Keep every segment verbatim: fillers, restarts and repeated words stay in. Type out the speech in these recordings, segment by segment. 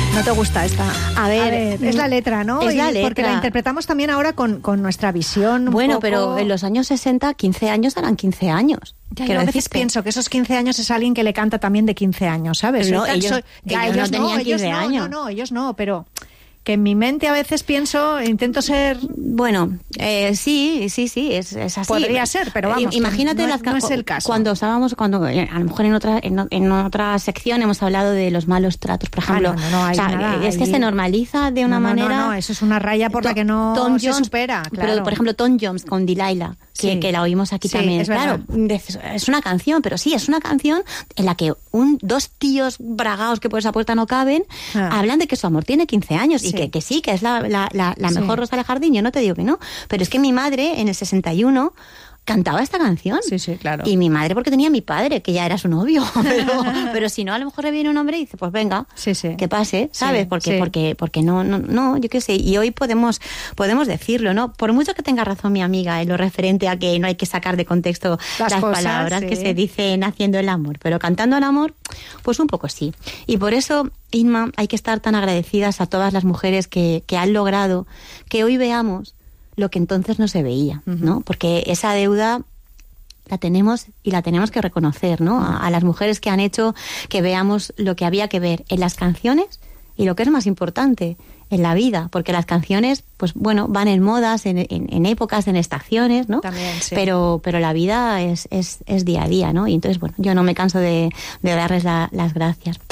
¿No te gusta esta? A ver, A ver es la letra, ¿no? Es la y letra. Porque la interpretamos también ahora con, con nuestra visión. Un bueno, poco... pero en los años sesenta, quince años eran quince años. Ya, yo a veces decirte. pienso que esos quince años es alguien que le canta también de quince años, ¿sabes? No, Soy tan- ellos, soy- ya, ellos no ellos tenían ellos quince no, años. No, no, ellos no, pero que en mi mente a veces pienso, intento ser... Bueno, eh, sí, sí, sí, es, es así. Podría ser, pero vamos, Imagínate no, las no es el caso. Cuando estábamos, cuando a lo mejor en otra en, en otra sección hemos hablado de los malos tratos, por ejemplo. Ah, no, no, no, hay o sea, nada, es que ahí... se normaliza de una no, no, manera. No, no, eso es una raya por la que no Tom se Jones, supera, claro. Pero, por ejemplo, Tom Jones con Delilah, que, Sí. que la oímos aquí Sí, también. es Claro, verdad. es una canción, pero sí, es una canción en la que un dos tíos bragados que por esa puerta no caben Ah. hablan de que su amor tiene quince años Sí. y que, que sí, que es la, la, la, la Sí. mejor Rosa del Jardín. Yo no te digo que no, pero es que mi madre en el sesenta y uno cantaba esta canción. Sí, sí, claro. Y mi madre porque tenía a mi padre, que ya era su novio. Pero, pero si no, a lo mejor le viene un hombre y dice, pues venga, Sí, sí. que pase, ¿sabes? Sí, porque sí. porque porque no, no, no, yo qué sé. Y hoy podemos podemos decirlo, ¿no? Por mucho que tenga razón mi amiga en lo referente a que no hay que sacar de contexto Las las, cosas, palabras sí. que se dicen haciendo el amor, pero cantando el amor, pues un poco sí. Y por eso, Inma, hay que estar tan agradecidas a todas las mujeres que, que han logrado que hoy veamos lo que entonces no se veía, ¿no? Porque esa deuda la tenemos y la tenemos que reconocer, ¿no? A, a las mujeres que han hecho que veamos lo que había que ver en las canciones y lo que es más importante, en la vida, porque las canciones, pues bueno, van en modas, en, en, en épocas, en estaciones, ¿no? También, sí. Pero, pero la vida es, es, es día a día, ¿no? Y entonces, bueno, yo no me canso de, de darles la, las gracias.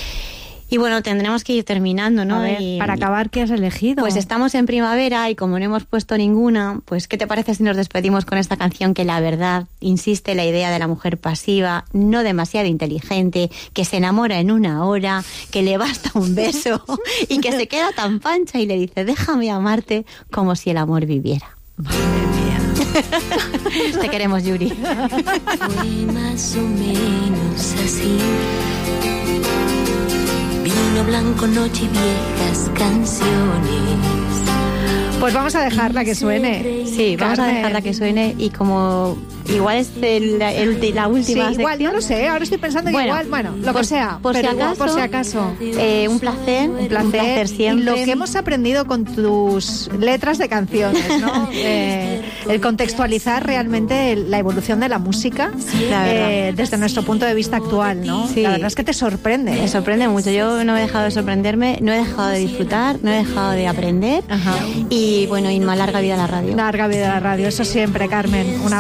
Y bueno, tendremos que ir terminando, ¿no? A ver, Y- para acabar, ¿qué has elegido? pues estamos en primavera y como no hemos puesto ninguna, pues ¿qué te parece si nos despedimos con esta canción que la verdad insiste en la idea de la mujer pasiva, no demasiado inteligente, que se enamora en una hora, que le basta un beso y que se queda tan pancha y le dice, déjame amarte como si el amor viviera? Te queremos, Yuri. Fue más o menos así. Vino blanco, noche y viejas canciones. Pues vamos a dejarla que suene. Sí, vamos a Carmen. dejarla que suene y como igual es el, el- la última Sí, igual, sección. no lo sé, ahora estoy pensando que Bueno, igual, bueno, lo por- que sea, por si pero igual, acaso, por si acaso. Eh, un placer, Un placer, siempre. y lo que hemos aprendido con tus letras de canciones, ¿no? Eh, el contextualizar realmente la evolución de la música La verdad. eh, desde nuestro punto de vista actual, ¿no? Sí. La verdad es que te sorprende. Me sorprende mucho. Yo no he dejado de sorprenderme, no he dejado de disfrutar, no he dejado de aprender. Ajá. Y bueno, Inma, larga vida a la radio. Larga vida a la radio, eso siempre, Carmen. Un